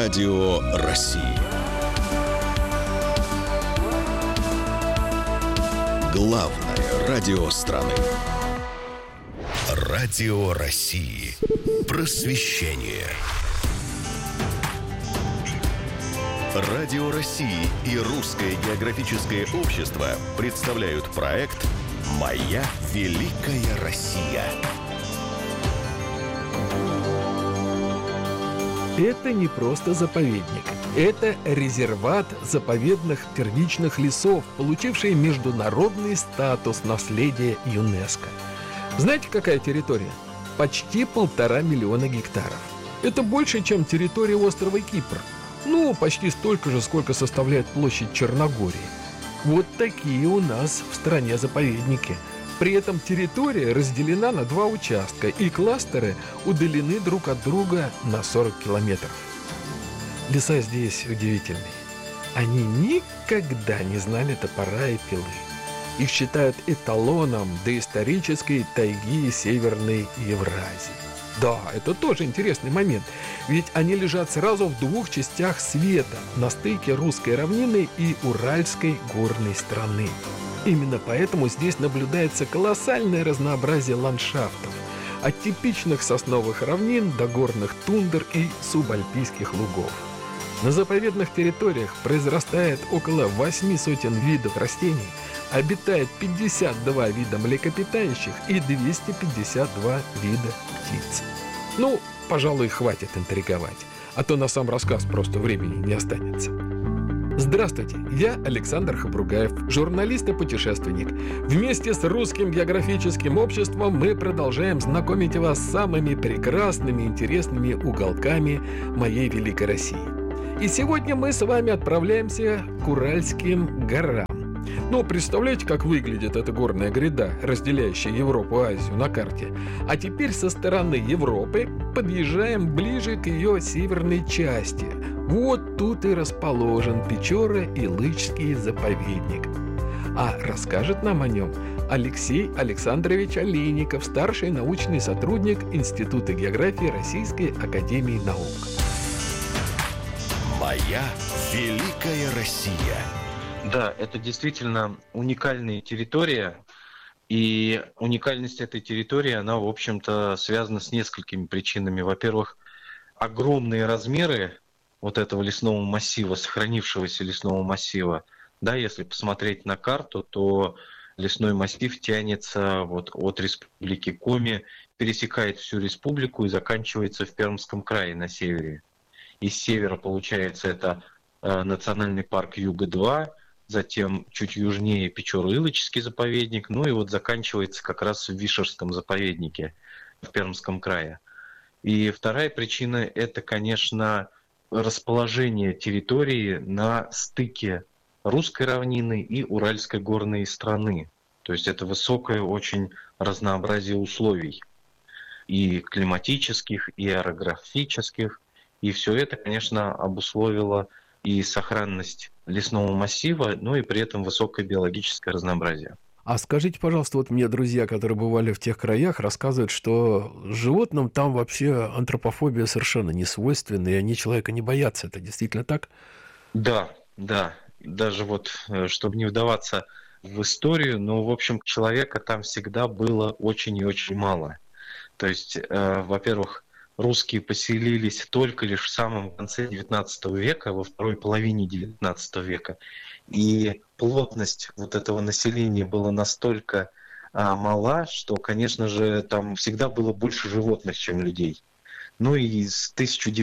Радио России. Главное радио страны. Радио России. Просвещение. Радио России и Русское географическое общество представляют проект «Моя великая Россия». Это не просто заповедник. Это резерват заповедных первичных лесов, получивший международный статус наследия ЮНЕСКО. Знаете, какая территория? Почти 1,5 миллиона гектаров. Это больше, чем территория острова Кипр. Почти столько же, сколько составляет площадь Черногории. Вот такие у нас в стране заповедники. При этом территория разделена на 2 участка, и кластеры удалены друг от друга на 40 километров. Леса здесь удивительные. Они никогда не знали топора и пилы. Их считают эталоном доисторической тайги Северной Евразии. Да, это тоже интересный момент, ведь они лежат сразу в 2 частях света, на стыке русской равнины и уральской горной страны. Именно поэтому здесь наблюдается колоссальное разнообразие ландшафтов, от типичных сосновых равнин до горных тундр и субальпийских лугов. На заповедных территориях произрастает около 800 видов растений, обитает 52 вида млекопитающих и 252 вида птиц. Пожалуй, хватит интриговать, а то на сам рассказ просто времени не останется. Здравствуйте, я Александр Хапругаев, журналист и путешественник. Вместе с Русским географическим обществом мы продолжаем знакомить вас с самыми прекрасными, интересными уголками моей великой России. И сегодня мы с вами отправляемся к Уральским горам. Представляете, как выглядит эта горная гряда, разделяющая Европу и Азию на карте? А теперь со стороны Европы подъезжаем ближе к ее северной части. Вот тут и расположен Печоро-Илычский заповедник. А расскажет нам о нем Алексей Александрович Олейников, старший научный сотрудник Института географии Российской академии наук. «Моя великая Россия». Да, это действительно уникальная территория, и уникальность этой территории, она, в общем-то, связана с несколькими причинами. Во-первых, огромные размеры вот этого лесного массива, сохранившегося лесного массива. Да, если посмотреть на карту, то лесной массив тянется от республики Коми, пересекает всю республику и заканчивается в Пермском крае на севере. Из севера, получается, это национальный парк Юга-2, затем чуть южнее Печоро-Илычский заповедник, и заканчивается как раз в Вишерском заповеднике в Пермском крае. И вторая причина – это, конечно, расположение территории на стыке русской равнины и уральской горной страны. То есть это высокое очень разнообразие условий, и климатических, и орографических. И все это, конечно, обусловило и сохранность лесного массива, и при этом высокое биологическое разнообразие. А скажите, пожалуйста, мне друзья, которые бывали в тех краях, рассказывают, что животным там вообще антропофобия совершенно не свойственна, и они человека не боятся. Это действительно так? Да. Даже чтобы не вдаваться в историю, в общем, человека там всегда было очень и очень мало. То есть, во-первых, русские поселились только лишь в самом конце XIX века, во второй половине XIX века. И плотность этого населения была настолько мала, что, конечно же, там всегда было больше животных, чем людей. И с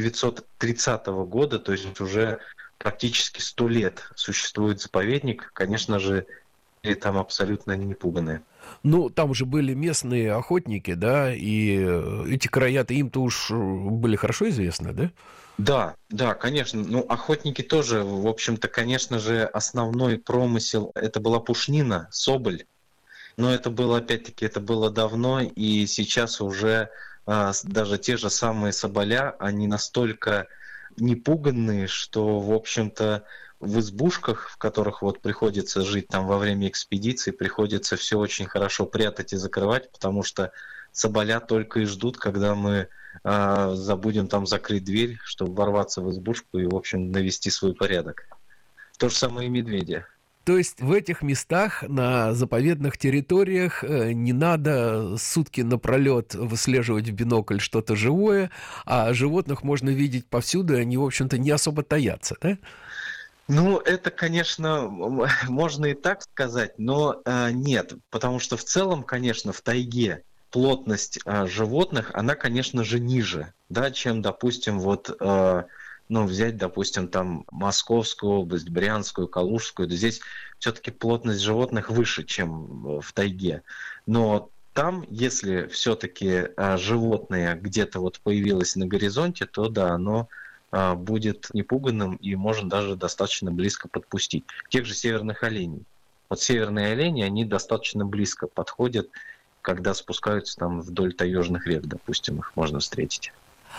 1930 года, то есть уже практически 100 лет существует заповедник, конечно же, и там абсолютно не пуганые. Там же были местные охотники, да, и эти края-то им-то уж были хорошо известны, да? Да, конечно. Охотники тоже, в общем-то, конечно же, основной промысел – это была пушнина, соболь. Но это было, опять-таки, это было давно, и сейчас уже даже те же самые соболя, они настолько непуганные, что, в общем-то, в избушках, в которых приходится жить там во время экспедиции, приходится все очень хорошо прятать и закрывать, потому что соболя только и ждут, когда мы забудем там закрыть дверь, чтобы ворваться в избушку и, в общем, навести свой порядок. То же самое и медведи. То есть в этих местах, на заповедных территориях, не надо сутки напролет выслеживать в бинокль что-то живое, а животных можно видеть повсюду, и они, в общем-то, не особо таятся, да? Ну, это, конечно, можно и так сказать, но нет, потому что в целом, конечно, в тайге плотность животных, она, конечно же, ниже, да, чем, допустим, взять, допустим, там Московскую область, Брянскую, Калужскую, да здесь все-таки плотность животных выше, чем в тайге. Но там, если все-таки животное где-то вот появилось на горизонте, то да, оно будет непуганным и можно даже достаточно близко подпустить. Тех же северных оленей. Вот северные олени, они достаточно близко подходят, когда спускаются там вдоль таежных рек, допустим, их можно встретить.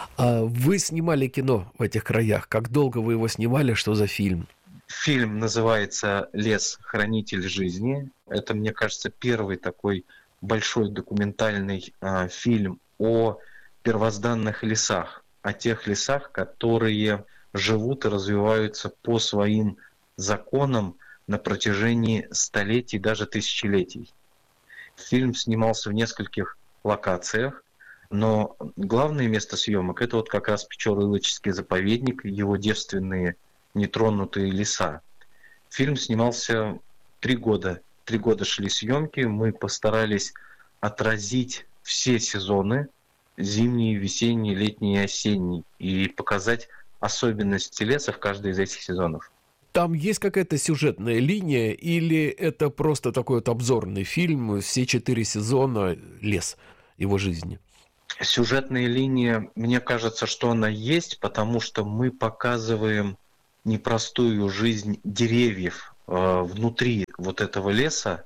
Вы снимали кино в этих краях. Как долго вы его снимали? Что за фильм? Фильм называется «Лес. Хранитель жизни». Это, мне кажется, первый такой большой документальный фильм о первозданных лесах, о тех лесах, которые живут и развиваются по своим законам на протяжении столетий, даже тысячелетий. Фильм снимался в нескольких локациях, но главное место съемок – это вот как раз Печоро-Илычский заповедник, его девственные нетронутые леса. Фильм снимался 3 года. 3 года шли съемки, мы постарались отразить все сезоны – зимний, весенний, летний и осенний, и показать особенности леса в каждый из этих сезонов. Там есть какая-то сюжетная линия, или это просто такой вот обзорный фильм, все 4 сезона лес его жизни? Сюжетная линия, мне кажется, что она есть, потому что мы показываем непростую жизнь деревьев внутри вот этого леса,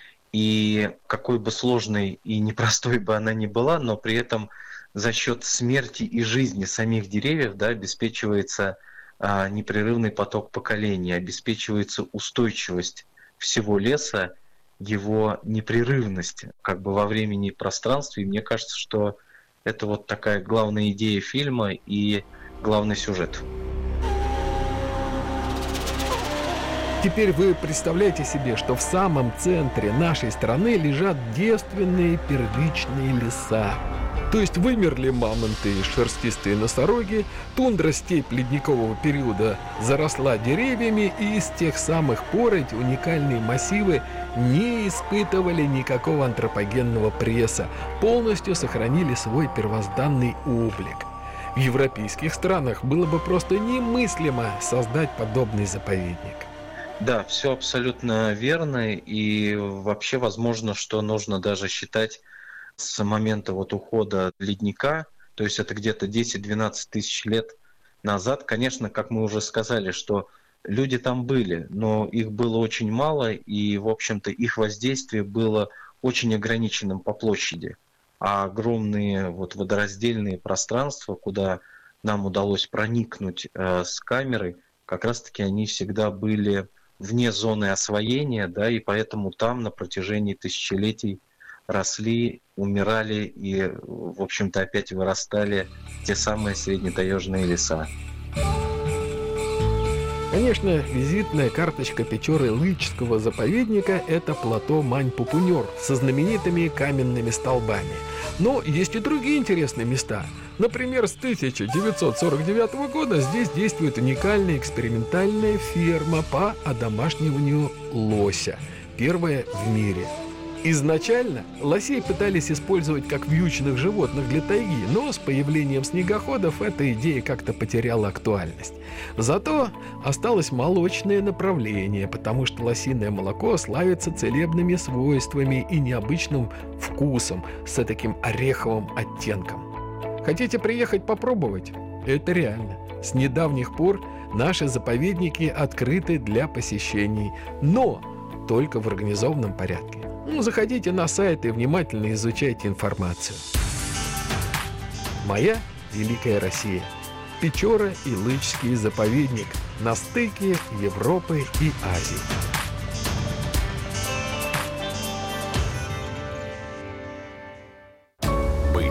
и какой бы сложной и непростой бы она ни была, но при этом за счет смерти и жизни самих деревьев, да, обеспечивается непрерывный поток поколений, обеспечивается устойчивость всего леса, его непрерывность как бы во времени и пространстве. И мне кажется, что это вот такая главная идея фильма и главный сюжет. Теперь вы представляете себе, что в самом центре нашей страны лежат девственные первичные леса. То есть вымерли мамонты и шерстистые носороги, тундра-степь ледникового периода заросла деревьями, и с тех самых пор эти уникальные массивы не испытывали никакого антропогенного пресса, полностью сохранили свой первозданный облик. В европейских странах было бы просто немыслимо создать подобный заповедник. Да, все абсолютно верно, и вообще возможно, что нужно даже считать с момента вот ухода ледника, то есть это где-то 10-12 тысяч лет назад. Конечно, как мы уже сказали, что люди там были, но их было очень мало, и, в общем-то, их воздействие было очень ограниченным по площади. А огромные вот водораздельные пространства, куда нам удалось проникнуть с камерой, как раз-таки они всегда были вне зоны освоения, да, и поэтому там на протяжении тысячелетий росли, умирали и, в общем-то, опять вырастали те самые среднетаежные леса. Конечно, визитная карточка Печоро-Илычского заповедника – это плато Мань-Пупунёр со знаменитыми каменными столбами. Но есть и другие интересные места. Например, с 1949 года здесь действует уникальная экспериментальная ферма по одомашниванию лося. Первая в мире. Изначально лосей пытались использовать как вьючных животных для тайги, но с появлением снегоходов эта идея как-то потеряла актуальность. Зато осталось молочное направление, потому что лосиное молоко славится целебными свойствами и необычным вкусом с таким ореховым оттенком. Хотите приехать попробовать? Это реально. С недавних пор наши заповедники открыты для посещений, но только в организованном порядке. Заходите на сайт и внимательно изучайте информацию. Моя великая Россия. Печоро-Илычский заповедник на стыке Европы и Азии.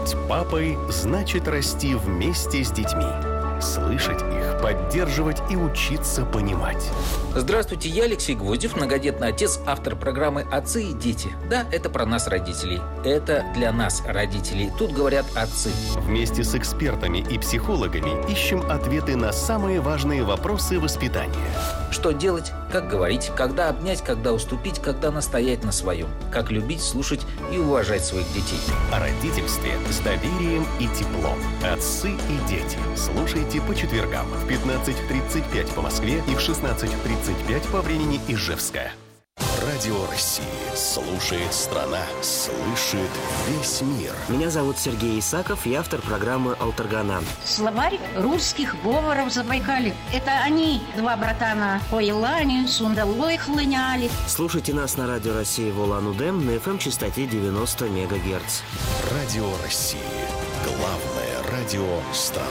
Быть папой значит расти вместе с детьми. Слышать их, поддерживать и учиться понимать. Здравствуйте, я Алексей Гвоздев, многодетный отец, автор программы «Отцы и дети». Да, это про нас, родителей. Это для нас, родителей. Тут говорят отцы. Вместе с экспертами и психологами ищем ответы на самые важные вопросы воспитания. Что делать, как говорить, когда обнять, когда уступить, когда настоять на своем. Как любить, слушать и уважать своих детей. О родительстве с доверием и теплом. Отцы и дети. Слушайте по четвергам в 15:35 по Москве и в 16:35 по времени Ижевска. Радио России. Слушает страна. Слышит весь мир. Меня зовут Сергей Исаков, я автор программы «Алтаргана». Словарь русских говоров Забайкалья. Это они, два братана, по Елане, Сундалой хлыняли. Слушайте нас на Радио России в Улан-Удэ на FM-частоте 90 МГц. Радио России. Главное радио страны.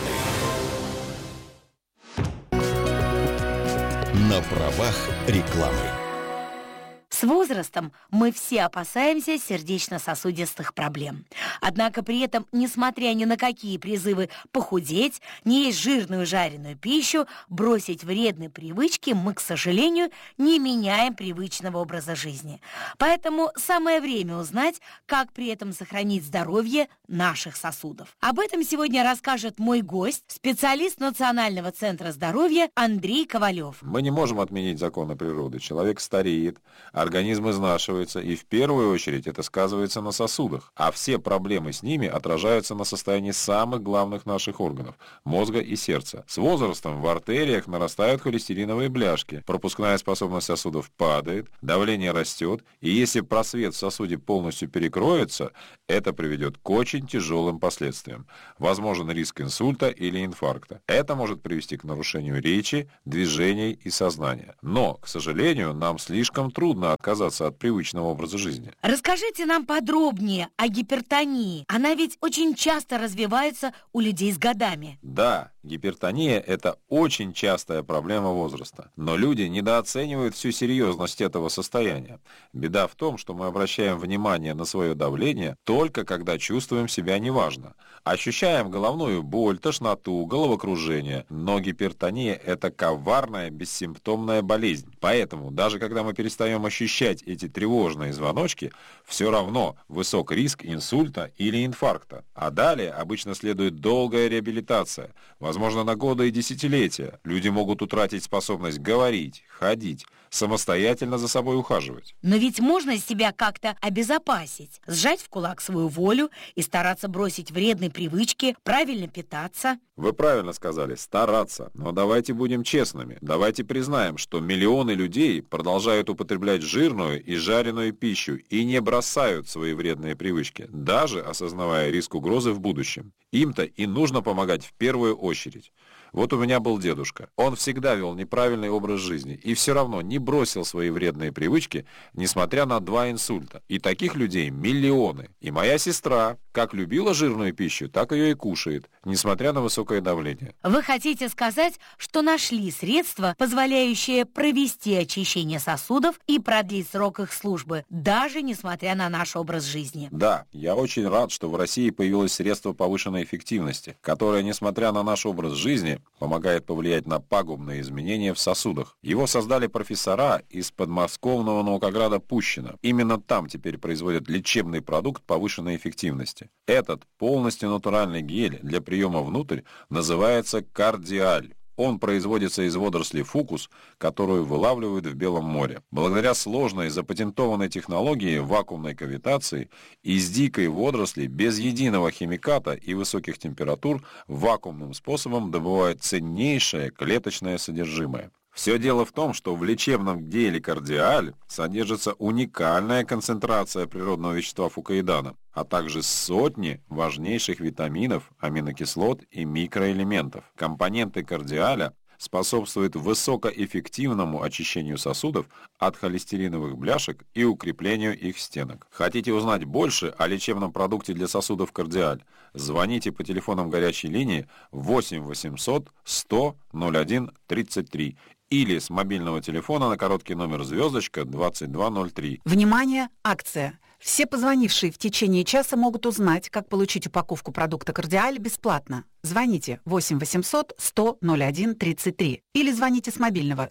На правах рекламы. С возрастом мы все опасаемся сердечно-сосудистых проблем. Однако при этом, несмотря ни на какие призывы похудеть, не есть жирную жареную пищу, бросить вредные привычки, мы, к сожалению, не меняем привычного образа жизни. Поэтому самое время узнать, как при этом сохранить здоровье наших сосудов. Об этом сегодня расскажет мой гость, специалист Национального центра здоровья Андрей Ковалев. Мы не можем отменить законы природы. Человек стареет, организм изнашивается, и в первую очередь это сказывается на сосудах. А все проблемы с ними отражаются на состоянии самых главных наших органов – мозга и сердца. С возрастом в артериях нарастают холестериновые бляшки, пропускная способность сосудов падает, давление растет, и если просвет в сосуде полностью перекроется, это приведет к очень тяжелым последствиям. Возможен риск инсульта или инфаркта. Это может привести к нарушению речи, движений и сознания. Но, к сожалению, нам слишком трудно отказаться от привычного образа жизни. Расскажите нам подробнее о гипертонии. Она ведь очень часто развивается у людей с годами. Да, гипертония – это очень частая проблема возраста. Но люди недооценивают всю серьезность этого состояния. Беда в том, что мы обращаем внимание на свое давление только когда чувствуем себя неважно. Ощущаем головную боль, тошноту, головокружение. Но гипертония – это коварная, бессимптомная болезнь. Поэтому, даже когда мы перестаем ощущать эти тревожные звоночки, все равно высок риск инсульта или инфаркта. А далее обычно следует долгая реабилитация, возможно, на годы и десятилетия. Люди могут утратить способность говорить, ходить, самостоятельно за собой ухаживать. Но ведь можно себя как-то обезопасить, сжать в кулак свою волю и стараться бросить вредные привычки, правильно питаться. Вы правильно сказали, стараться. Но давайте будем честными. Давайте признаем, что миллионы людей продолжают употреблять жирную и жареную пищу и не бросают свои вредные привычки, даже осознавая риск угрозы в будущем. Им-то и нужно помогать в первую очередь. Вот у меня был дедушка. Он всегда вел неправильный образ жизни и все равно не бросил свои вредные привычки, несмотря на 2 инсульта. И таких людей миллионы. И моя сестра как любила жирную пищу, так ее и кушает, несмотря на высокое давление. Вы хотите сказать, что нашли средства, позволяющие провести очищение сосудов и продлить срок их службы, даже несмотря на наш образ жизни? Да, я очень рад, что в России появилось средство повышенной эффективности, которое, несмотря на наш образ жизни, помогает повлиять на пагубные изменения в сосудах. Его создали профессора из подмосковного наукограда Пущино. Именно там теперь производят лечебный продукт повышенной эффективности. Этот полностью натуральный гель для приема внутрь называется кардиаль. Он производится из водорослей фукус, которую вылавливают в Белом море. Благодаря сложной запатентованной технологии вакуумной кавитации из дикой водоросли без единого химиката и высоких температур вакуумным способом добывают ценнейшее клеточное содержимое. Все дело в том, что в лечебном геле кардиаль содержится уникальная концентрация природного вещества фукоидана, а также сотни важнейших витаминов, аминокислот и микроэлементов. Компоненты кардиаля способствуют высокоэффективному очищению сосудов от холестериновых бляшек и укреплению их стенок. Хотите узнать больше о лечебном продукте для сосудов кардиаль? Звоните по телефонам горячей линии 8 800 100 01 33 или с мобильного телефона на короткий номер звездочка 2203. Внимание, акция! Все позвонившие в течение часа могут узнать, как получить упаковку продукта «Кардиаль» бесплатно. Звоните 8 800 100 01 33 или звоните с мобильного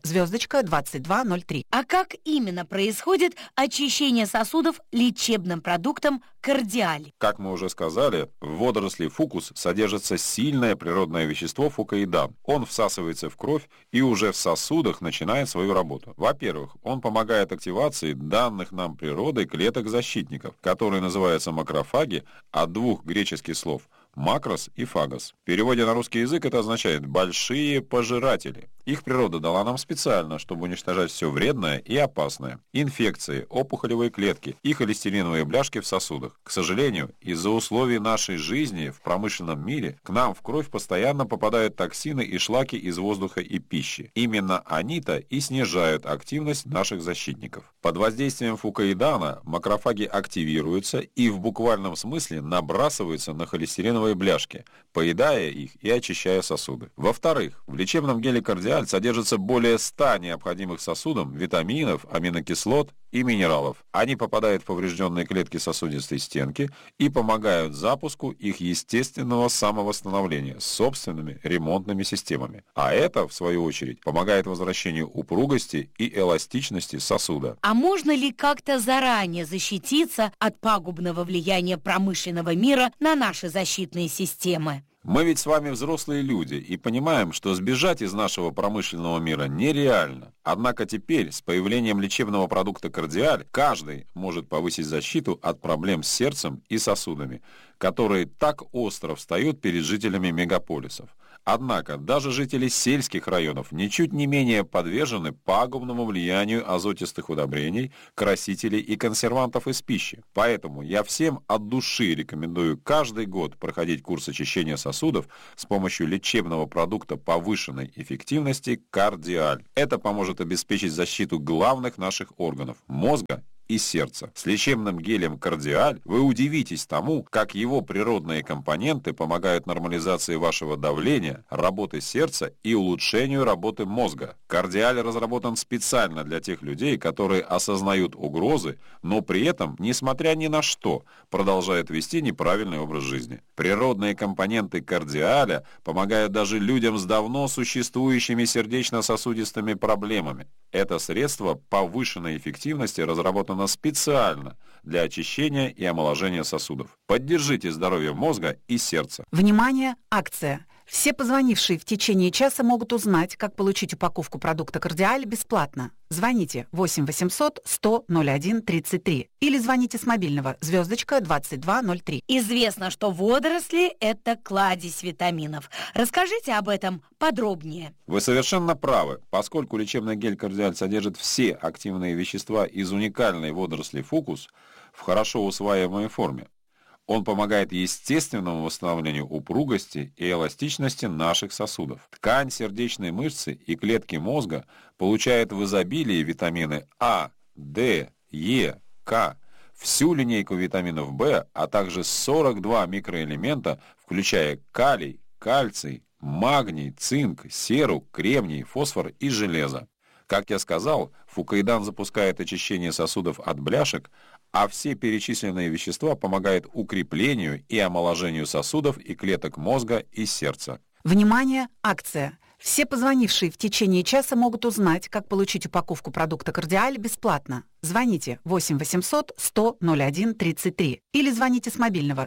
*2203. А как именно происходит очищение сосудов лечебным продуктом «Кардиаль»? Как мы уже сказали, в водоросли фукус содержится сильное природное вещество фукоидан. Он всасывается в кровь и уже в сосудах начинает свою работу. Во-первых, он помогает активации данных нам природой клеток-защитников, которые называются макрофаги, от двух греческих слов «макрос» и «фагос». В переводе на русский язык это означает «большие пожиратели». Их природа дала нам специально, чтобы уничтожать все вредное и опасное. Инфекции, опухолевые клетки и холестериновые бляшки в сосудах. К сожалению, из-за условий нашей жизни в промышленном мире к нам в кровь постоянно попадают токсины и шлаки из воздуха и пищи. Именно они-то и снижают активность наших защитников. Под воздействием фукоидана макрофаги активируются и в буквальном смысле набрасываются на холестериновые бляшки, поедая их и очищая сосуды. Во-вторых, в лечебном геле «Кардиаль» содержится более 100 необходимых сосудам витаминов, аминокислот и минералов. Они попадают в поврежденные клетки сосудистой стенки и помогают запуску их естественного самовосстановления с собственными ремонтными системами. А это, в свою очередь, помогает возвращению упругости и эластичности сосуда. А можно ли как-то заранее защититься от пагубного влияния промышленного мира на наши защитные системы? Мы ведь с вами взрослые люди и понимаем, что сбежать из нашего промышленного мира нереально. Однако теперь, с появлением лечебного продукта «Кардиаль», каждый может повысить защиту от проблем с сердцем и сосудами, которые так остро встают перед жителями мегаполисов. Однако даже жители сельских районов ничуть не менее подвержены пагубному влиянию азотистых удобрений, красителей и консервантов из пищи. Поэтому я всем от души рекомендую каждый год проходить курс очищения сосудов с помощью лечебного продукта повышенной эффективности «Кардиаль». Это поможет обеспечить защиту главных наших органов – мозга и сердца. С лечебным гелем «Кардиаль» вы удивитесь тому, как его природные компоненты помогают нормализации вашего давления, работы сердца и улучшению работы мозга. «Кардиаль» разработан специально для тех людей, которые осознают угрозы, но при этом, несмотря ни на что, продолжают вести неправильный образ жизни. Природные компоненты «Кардиаля» помогают даже людям с давно существующими сердечно-сосудистыми проблемами. Это средство повышенной эффективности разработано специально для очищения и омоложения сосудов. Поддержите здоровье мозга и сердца. Внимание! Акция! Все позвонившие в течение часа могут узнать, как получить упаковку продукта «Кардиаль» бесплатно. Звоните 8 800 100 01 33 или звоните с мобильного *2203. Известно, что водоросли – это кладезь витаминов. Расскажите об этом подробнее. Вы совершенно правы. Поскольку лечебный гель «Кардиаль» содержит все активные вещества из уникальной водоросли фукус в хорошо усваиваемой форме, он помогает естественному восстановлению упругости и эластичности наших сосудов. Ткань сердечной мышцы и клетки мозга получают в изобилии витамины А, D, Е, К, всю линейку витаминов В, а также 42 микроэлемента, включая калий, кальций, магний, цинк, серу, кремний, фосфор и железо. Как я сказал, фукоидан запускает очищение сосудов от бляшек, а все перечисленные вещества помогают укреплению и омоложению сосудов и клеток мозга и сердца. Внимание! Акция! Все позвонившие в течение часа могут узнать, как получить упаковку продукта «Кардиаль» бесплатно. Звоните 8 800 100 01 33 или звоните с мобильного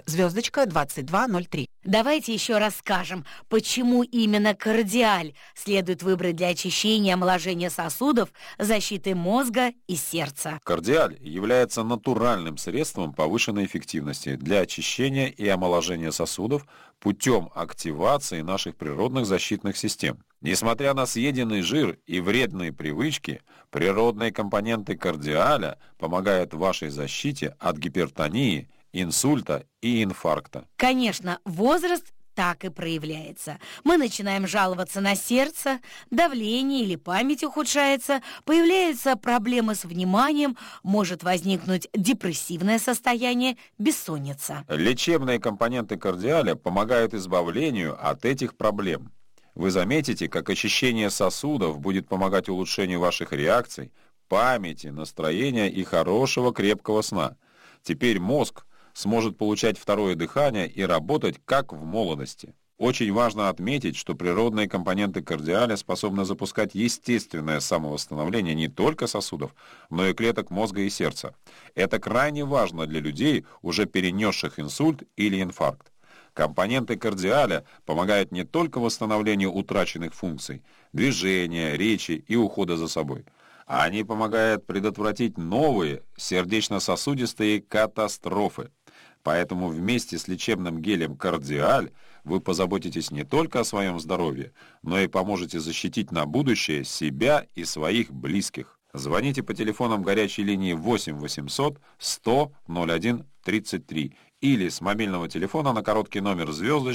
*2203. Давайте еще раз скажем, почему именно «Кардиаль» следует выбрать для очищения и омоложения сосудов, защиты мозга и сердца. «Кардиаль» является натуральным средством повышенной эффективности для очищения и омоложения сосудов путем активации наших природных защитных систем. Несмотря на съеденный жир и вредные привычки, природные компоненты «Кардиаля» помогают вашей защите от гипертонии, инсульта и инфаркта. Конечно, возраст так и проявляется. Мы начинаем жаловаться на сердце, давление или память ухудшается, появляются проблемы с вниманием, может возникнуть депрессивное состояние, бессонница. Лечебные компоненты «Кардиаля» помогают избавлению от этих проблем. Вы заметите, как очищение сосудов будет помогать улучшению ваших реакций, памяти, настроения и хорошего крепкого сна. Теперь мозг сможет получать второе дыхание и работать как в молодости. Очень важно отметить, что природные компоненты кардиаля способны запускать естественное самовосстановление не только сосудов, но и клеток мозга и сердца. Это крайне важно для людей, уже перенесших инсульт или инфаркт. Компоненты кардиаля помогают не только восстановлению утраченных функций, движения, речи и ухода за собой. Они помогают предотвратить новые сердечно-сосудистые катастрофы. Поэтому вместе с лечебным гелем «Кардиаль» вы позаботитесь не только о своем здоровье, но и поможете защитить на будущее себя и своих близких. Звоните по телефонам горячей линии 8 800 100 01 33 или с мобильного телефона на короткий номер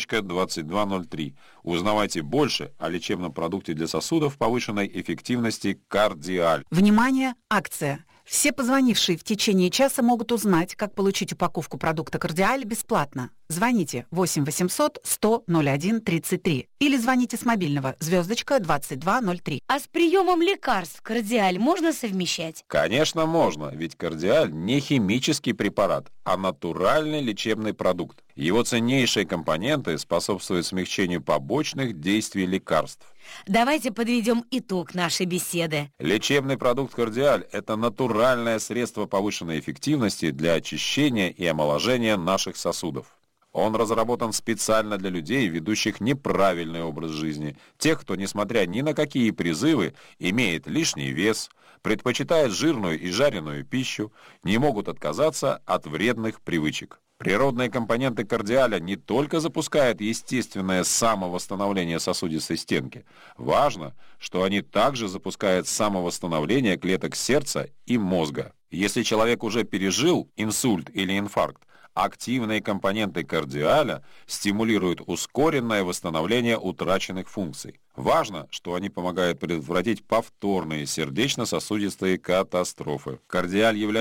*2203. Узнавайте больше о лечебном продукте для сосудов повышенной эффективности «Кардиаль». Внимание! Акция! Все позвонившие в течение часа могут узнать, как получить упаковку продукта «Кардиаль» бесплатно. Звоните 8 800 100 01 33 или звоните с мобильного *2203. А с приемом лекарств «Кардиаль» можно совмещать? Конечно, можно, ведь «Кардиаль» не химический препарат, а натуральный лечебный продукт. Его ценнейшие компоненты способствуют смягчению побочных действий лекарств. Давайте подведем итог нашей беседы. Лечебный продукт «Кардиаль» – это натуральное средство повышенной эффективности для очищения и омоложения наших сосудов. Он разработан специально для людей, ведущих неправильный образ жизни, тех, кто, несмотря ни на какие призывы, имеет лишний вес, предпочитает жирную и жареную пищу, не могут отказаться от вредных привычек. Природные компоненты «Кардиаля» не только запускают естественное самовосстановление сосудистой стенки. Важно, что они также запускают самовосстановление клеток сердца и мозга. Если человек уже пережил инсульт или инфаркт, активные компоненты «Кардиаля» стимулируют ускоренное восстановление утраченных функций. Важно, что они помогают предотвратить повторные сердечно-сосудистые катастрофы. «Кардиаль» является